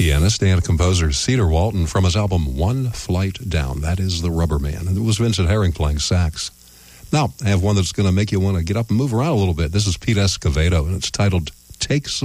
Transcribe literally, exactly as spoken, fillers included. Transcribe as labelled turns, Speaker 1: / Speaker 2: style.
Speaker 1: pianist and composer Cedar Walton from his album One Flight Down. That is the Rubber Man. And it was Vincent Herring playing sax. Now, I have one that's going to make you want to get up and move around a little bit. This is Pete Escovedo, and it's titled Take Some